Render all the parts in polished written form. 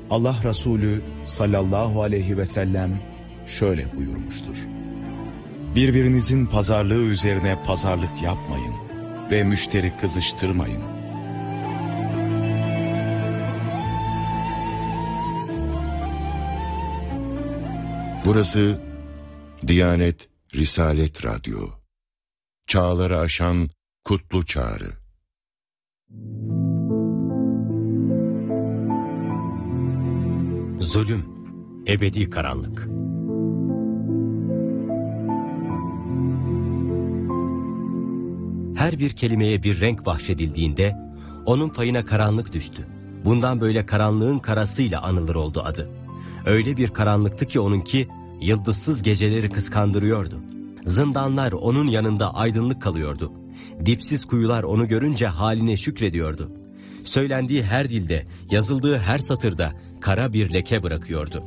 Allah Resulü sallallahu aleyhi ve sellem şöyle buyurmuştur. Birbirinizin pazarlığı üzerine pazarlık yapmayın ve müşteri kızıştırmayın. Burası Diyanet Risalet Radyo. Çağları aşan kutlu çağrı. Zulüm, ebedi karanlık. Her bir kelimeye bir renk bahşedildiğinde onun payına karanlık düştü. Bundan böyle karanlığın karasıyla anılır oldu adı. Öyle bir karanlıktı ki onunki yıldızsız geceleri kıskandırıyordu. Zindanlar onun yanında aydınlık kalıyordu. Dipsiz kuyular onu görünce haline şükrediyordu. Söylendiği her dilde, yazıldığı her satırda kara bir leke bırakıyordu.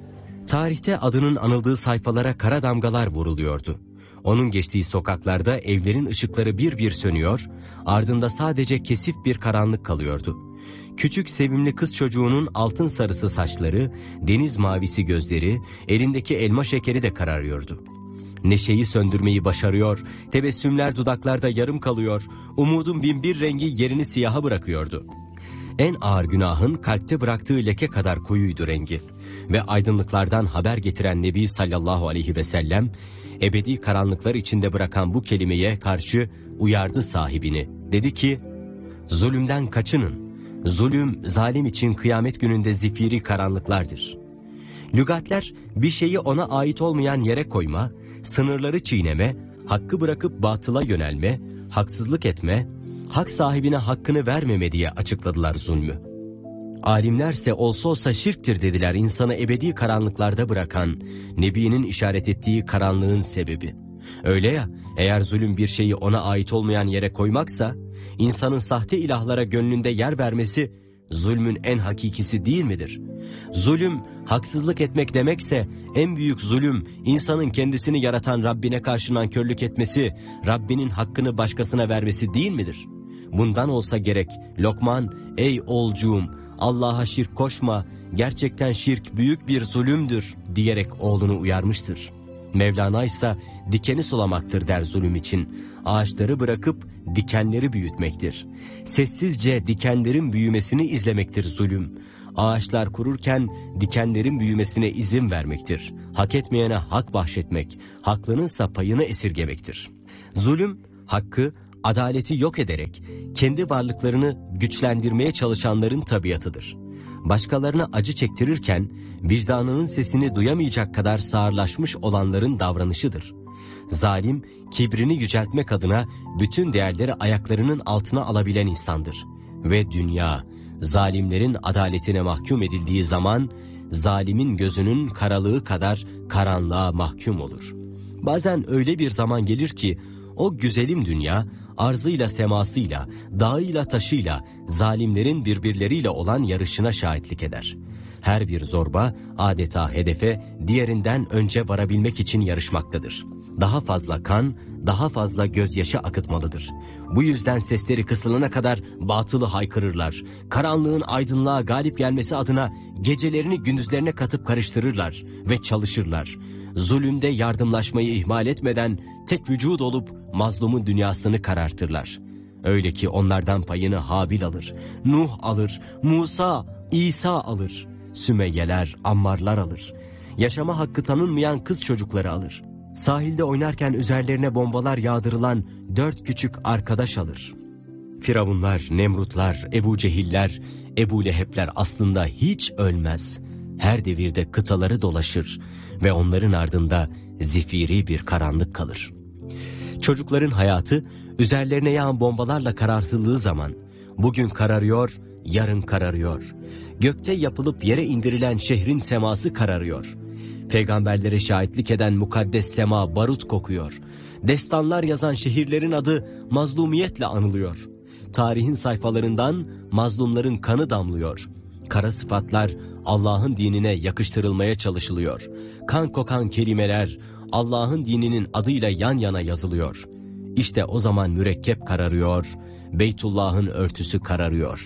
Tarihte adının anıldığı sayfalara kara damgalar vuruluyordu. Onun geçtiği sokaklarda evlerin ışıkları bir bir sönüyor, ardında sadece kesif bir karanlık kalıyordu. Küçük sevimli kız çocuğunun altın sarısı saçları, deniz mavisi gözleri, elindeki elma şekeri de kararıyordu. Neşeyi söndürmeyi başarıyor, tebessümler dudaklarda yarım kalıyor, umudun binbir rengi yerini siyaha bırakıyordu. En ağır günahın kalpte bıraktığı leke kadar koyuydu rengi. Ve aydınlıklardan haber getiren Nebi sallallahu aleyhi ve sellem, ebedi karanlıklar içinde bırakan bu kelimeye karşı uyardı sahibini. Dedi ki, zulümden kaçının. Zulüm, zalim için kıyamet gününde zifiri karanlıklardır. Lügatler, bir şeyi ona ait olmayan yere koyma, sınırları çiğneme, hakkı bırakıp batıla yönelme, haksızlık etme, hak sahibine hakkını vermeme diye açıkladılar zulmü. Alimlerse olsa olsa şirktir dediler insanı ebedi karanlıklarda bırakan, Nebi'nin işaret ettiği karanlığın sebebi. Öyle ya, eğer zulüm bir şeyi ona ait olmayan yere koymaksa, insanın sahte ilahlara gönlünde yer vermesi, zulmün en hakikisi değil midir? Zulüm, haksızlık etmek demekse, en büyük zulüm, insanın kendisini yaratan Rabbine karşı nankörlük etmesi, Rabbinin hakkını başkasına vermesi değil midir? Bundan olsa gerek, Lokman, ey oğulcuğum, Allah'a şirk koşma, gerçekten şirk büyük bir zulümdür diyerek oğlunu uyarmıştır. Mevlana ise dikeni sulamaktır der zulüm için. Ağaçları bırakıp dikenleri büyütmektir. Sessizce dikenlerin büyümesini izlemektir zulüm. Ağaçlar kururken dikenlerin büyümesine izin vermektir. Hak etmeyene hak bahşetmek, haklınınsa payını esirgemektir. Zulüm, hakkı, adaleti yok ederek kendi varlıklarını güçlendirmeye çalışanların tabiatıdır. Başkalarına acı çektirirken vicdanının sesini duyamayacak kadar sağırlaşmış olanların davranışıdır. Zalim, kibrini yüceltmek adına bütün değerleri ayaklarının altına alabilen insandır. Ve dünya, zalimlerin adaletine mahkum edildiği zaman, zalimin gözünün karalığı kadar karanlığa mahkum olur. Bazen öyle bir zaman gelir ki, o güzelim dünya, arzıyla semasıyla, dağıyla taşıyla, zalimlerin birbirleriyle olan yarışına şahitlik eder. Her bir zorba adeta hedefe diğerinden önce varabilmek için yarışmaktadır. Daha fazla kan, daha fazla gözyaşı akıtmalıdır. Bu yüzden sesleri kısılana kadar batılı haykırırlar. Karanlığın aydınlığa galip gelmesi adına gecelerini gündüzlerine katıp karıştırırlar ve çalışırlar. Zulümde yardımlaşmayı ihmal etmeden tek vücut olup mazlumun dünyasını karartırlar. Öyle ki onlardan payını Habil alır, Nuh alır, Musa, İsa alır. Sümeyyeler, Ammarlar alır. Yaşama hakkı tanınmayan kız çocukları alır. Sahilde oynarken üzerlerine bombalar yağdırılan 4 küçük arkadaş alır. Firavunlar, Nemrutlar, Ebu Cehiller, Ebu Lehebler aslında hiç ölmez. Her devirde kıtaları dolaşır ve onların ardında zifiri bir karanlık kalır. Çocukların hayatı üzerlerine yağan bombalarla kararsızlığı zaman, bugün kararıyor, yarın kararıyor. Gökte yapılıp yere indirilen şehrin seması kararıyor. Peygamberlere şahitlik eden mukaddes sema barut kokuyor. Destanlar yazan şehirlerin adı mazlumiyetle anılıyor. Tarihin sayfalarından mazlumların kanı damlıyor. Kara sıfatlar Allah'ın dinine yakıştırılmaya çalışılıyor. Kan kokan kelimeler Allah'ın dininin adıyla yan yana yazılıyor. İşte o zaman mürekkep kararıyor, Beytullah'ın örtüsü kararıyor.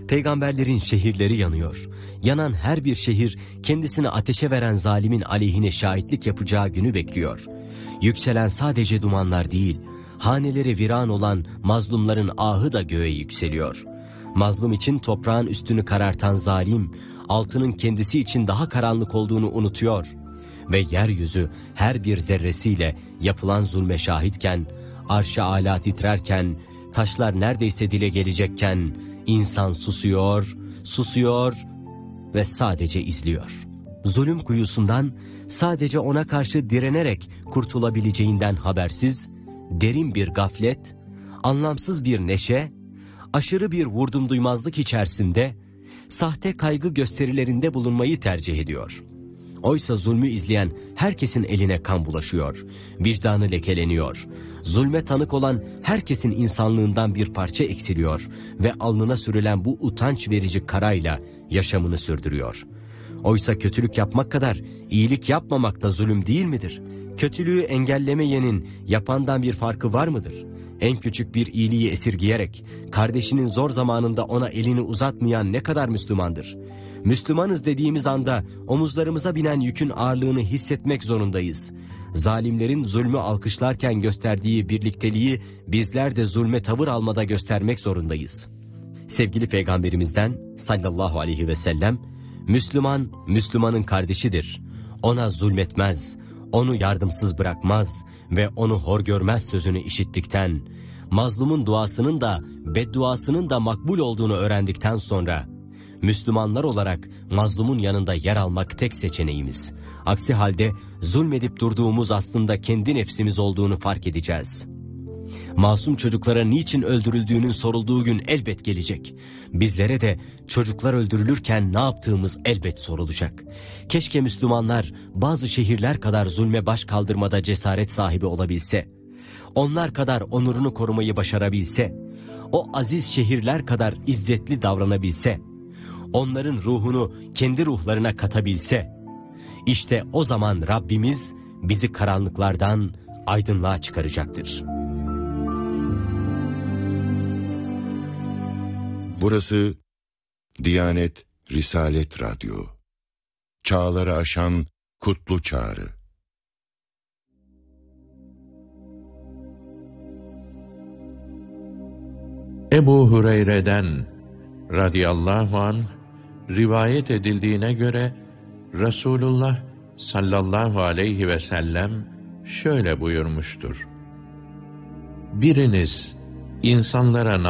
Peygamberlerin şehirleri yanıyor. Yanan her bir şehir kendisini ateşe veren zalimin aleyhine şahitlik yapacağı günü bekliyor. Yükselen sadece dumanlar değil, haneleri viran olan mazlumların ahı da göğe yükseliyor. Mazlum için toprağın üstünü karartan zalim, altının kendisi için daha karanlık olduğunu unutuyor. Ve yeryüzü her bir zerresiyle yapılan zulme şahitken, arş-ı âlâ titrerken, taşlar neredeyse dile gelecekken, insan susuyor ve sadece izliyor. Zulüm kuyusundan sadece ona karşı direnerek kurtulabileceğinden habersiz, derin bir gaflet, anlamsız bir neşe, aşırı bir vurdumduymazlık içerisinde, sahte kaygı gösterilerinde bulunmayı tercih ediyor. Oysa zulmü izleyen herkesin eline kan bulaşıyor, vicdanı lekeleniyor. Zulme tanık olan herkesin insanlığından bir parça eksiliyor ve alnına sürülen bu utanç verici karayla yaşamını sürdürüyor. Oysa kötülük yapmak kadar iyilik yapmamak da zulüm değil midir? Kötülüğü engellemeyenin yapandan bir farkı var mıdır? En küçük bir iyiliği esirgeyerek kardeşinin zor zamanında ona elini uzatmayan ne kadar Müslümandır? Müslümanız dediğimiz anda omuzlarımıza binen yükün ağırlığını hissetmek zorundayız. Zalimlerin zulmü alkışlarken gösterdiği birlikteliği bizler de zulme tavır almada göstermek zorundayız. Sevgili Peygamberimizden sallallahu aleyhi ve sellem, Müslüman, Müslümanın kardeşidir. Ona zulmetmez, onu yardımsız bırakmaz ve onu hor görmez sözünü işittikten, mazlumun duasının da bedduasının da makbul olduğunu öğrendikten sonra, Müslümanlar olarak mazlumun yanında yer almak tek seçeneğimiz. Aksi halde zulmedip durduğumuz aslında kendi nefsimiz olduğunu fark edeceğiz. Masum çocuklara niçin öldürüldüğünün sorulduğu gün elbet gelecek. Bizlere de çocuklar öldürülürken ne yaptığımız elbet sorulacak. Keşke Müslümanlar bazı şehirler kadar zulme baş kaldırmada cesaret sahibi olabilse. Onlar kadar onurunu korumayı başarabilse. O aziz şehirler kadar izzetli davranabilse. Onların ruhunu kendi ruhlarına katabilse. İşte o zaman Rabbimiz bizi karanlıklardan aydınlığa çıkaracaktır. Burası Diyanet Risalet Radyo. Çağları aşan kutlu çağrı. Ebu Hureyre'den radıyallahu anh rivayet edildiğine göre Resulullah sallallahu aleyhi ve sellem şöyle buyurmuştur: Biriniz insanlara